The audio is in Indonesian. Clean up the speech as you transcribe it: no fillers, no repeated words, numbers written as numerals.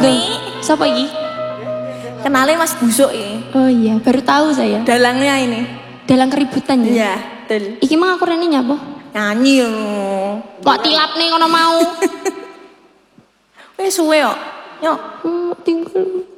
nih. Siapa ini? Kenalnya Mas Busuk ya. Oh iya, baru tahu saya. Dalangnya ini. Dalang keributan ya? Iya, betul. Iki mah aku rene nyapa? Nyanyi loh. Kok tilap nih kono mau? Wes suwe kok. Yuk. Tinggal.